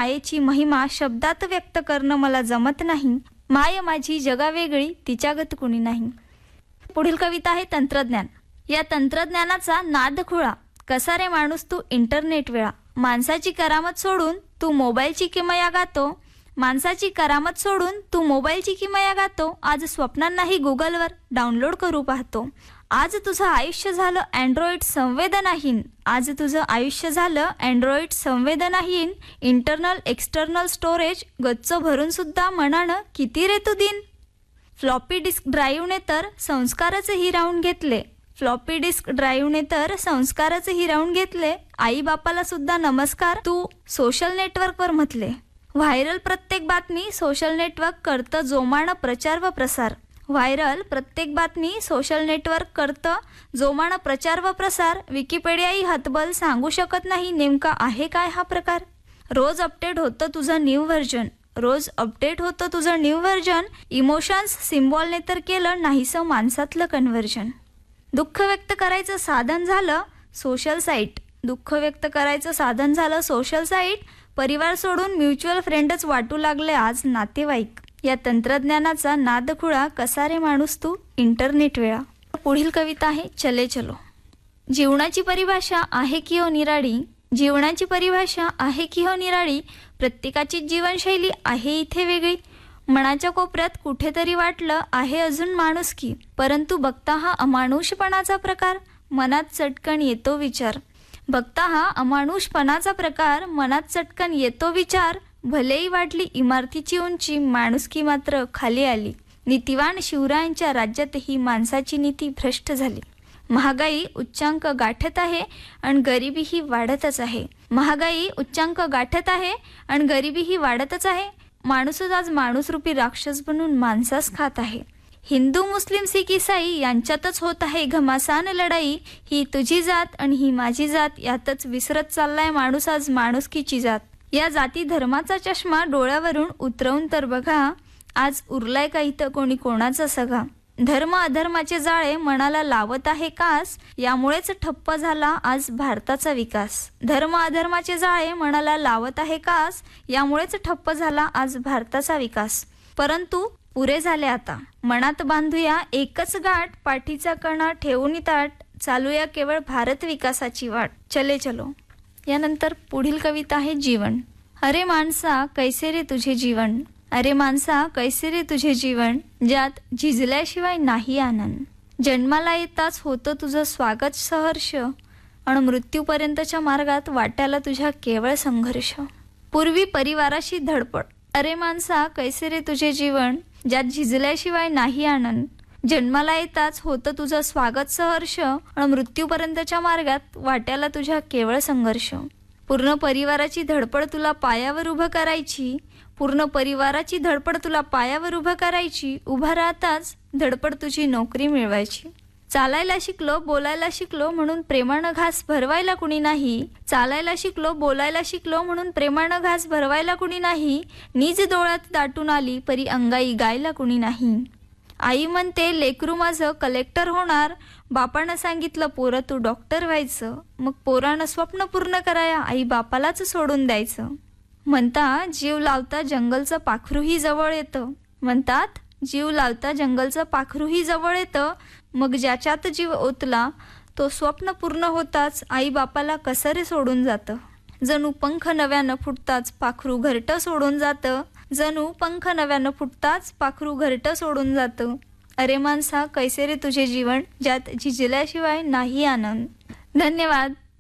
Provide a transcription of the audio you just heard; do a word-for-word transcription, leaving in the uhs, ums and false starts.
मायेची महिमा शब्दात व्यक्त करणं मला जमत नाही. माय माझी जगा वेगळी तिच्यागत कुणी नाही. पुढील कविता आहे तंत्रज्ञान. या तंत्रज्ञानाचा नाद खुळा, कसा रे माणूस तू इंटरनेट वेळा. माणसाची करामत सोडून तू मोबाईलची किमया गातो. माणसाची करामत सोडून तू मोबाईलची किमया गातो. आज स्वप्नांनाही गुगलवर डाउनलोड करू पाहतो. आज तुझं आयुष्य झालं अँड्रॉइड संवेदनाहीन. आज तुझं आयुष्य झालं अँड्रॉइड संवेदनाहीन. इंटरनल एक्सटर्नल स्टोरेज गच्च भरून सुद्धा मनानं किती रे तू दिन. फ्लॉपी डिस्क ड्राईव्हने तर संस्कारच हिरावून घेतले. फ्लॉपी डिस्क ड्राईव्हने तर संस्कारच हिरावून घेतले. आई बापाला सुद्धा नमस्कार तू सोशल नेटवर्कवर म्हटले. व्हायरल प्रत्येक बातमी सोशल नेटवर्क करतं जोमानं प्रचार व प्रसार. व्हायरल प्रत्येक बातमी सोशल नेटवर्क करतं जोमानं प्रचार व प्रसार. विकिपीडियाही हतबल सांगू शकत नाही नेमका आहे काय हा प्रकार. रोज अपडेट होतं तुझं न्यू व्हर्जन. रोज अपडेट होतं तुझं न्यू व्हर्जन. इमोशन्स सिम्बॉलने तर केलं नाहीसं माणसातलं कन्व्हर्जन. दुःख व्यक्त करायचं साधन झालं सोशल साईट. दुःख व्यक्त करायचं साधन झालं सोशल साईट. परिवार सोडून म्युच्युअल फ्रेंडच वाटू लागले आज नातेवाईक. या तंत्रज्ञानाचा नादखुळा, कसा रे माणूस तू इंटरनेट वेळा. पुढील कविता आहे चले चलो. जीवनाची परिभाषा आहे की हो निराळी. जीवनाची परिभाषा आहे की हो निराळी. प्रत्येकाची जीवनशैली आहे इथे वेगळी. मनाच्या कोपऱ्यात कुठेतरी वाटलं आहे अजून माणुसकी. परंतु बघता हा अमानुषपणाचा प्रकार मनात चटकन येतो विचार. बघता हा अमानुषपणाचा प्रकार मनात चटकन येतो विचार. भलेही वाढली इमारतीची उंची माणुसकी मात्र खाली आली. नीतिवान शिवरायांच्या राज्यातही माणसाची नीती भ्रष्ट झाली. महागाई उच्चांक गाठत आहे आणि गरिबीही वाढतच आहे. महागाई उच्चांक गाठत आहे आणि गरिबीही वाढतच आहे. माणूसच आज माणूसरूपी राक्षस बनून माणसास खात आहे. हिंदू मुस्लिम सिख इसाई यांच्यातच होत आहे घमासान लढाई. ही तुझी जात आणि ही माझी जात यातच विसरत चाललाय माणूस आज माणुसकीची जात. या जाती धर्माचा चष्मा डोळ्यावरून उतरवून तर बघा. आज उरलाय का इथं कोणी कोणाचा सगळा. धर्म अधर्माचे जाळे मनाला लावत आहे कास. यामुळेच ठप्प झाला आज भारताचा विकास. धर्म अधर्माचे जाळे मनाला लावत आहे कास. यामुळेच ठप्प झाला आज भारताचा विकास. परंतु पुरे झाले आता मनात बांधूया एकच गाठ. पाठीचा कणा ठेवून ताट चालूया केवळ भारत विकासाची वाट. चले चलो. यानंतर पुढील कविता आहे जीवन. अरे माणसा कैसे रे तुझे जीवन. अरे माणसा कैसे रे तुझे जीवन. ज्यात झिजल्याशिवाय नाही आनंद. जन्माला येताच होतं तुझं स्वागत सहर्ष आणि मृत्यूपर्यंतच्या मार्गात वाट्याला तुझ्या केवळ संघर्ष. पूर्वी परिवाराशी धडपड. अरे माणसा कैसे रे तुझे जीवन. ज्यात झिजल्याशिवाय नाही आनंद. जन्माला येताच होतं तुझं स्वागत सहर्ष आणि मृत्यूपर्यंतच्या मार्गात वाट्याला तुझ्या केवळ संघर्ष. पूर्ण परिवाराची धडपड तुला पायावर उभं करायची. पूर्ण परिवाराची धडपड तुला पायावर उभं करायची. उभा राहताच धडपड तुझी नोकरी मिळवायची. चालायला शिकलो बोलायला शिकलो म्हणून प्रेमानं घास भरवायला कुणी नाही. चालायला शिकलो बोलायला शिकलो म्हणून प्रेमानं घास भरवायला कुणी नाही. नीज डोळ्यात दाटून आली परी अंगाई गायला कुणी नाही. आई म्हणते लेकरू माझं कलेक्टर होणार. बापानं सांगितलं पोरं तू डॉक्टर व्हायचं. मग पोरानं स्वप्न पूर्ण कराया आई बापालाच सोडून द्यायचं. म्हणता जीव लावता जंगलचं पाखरूही जवळ येतं. म्हणतात जीव लावता जंगलचं पाखरूही जवळ येतं. मग ज्याच्यात जीव ओतला तो स्वप्न पूर्ण होताच आई बापाला कसरे सोडून जातं. जणू पंख नव्यानं फुटताच पाखरू घरटं सोडून जातं. जणू पंख नव्यानं फुटताच पाखरू घरटं सोडून जातं. अरे माणसा कैसे रे तुझे जीवन. ज्यात झिजल्याशिवाय नाही आनंद. धन्यवाद.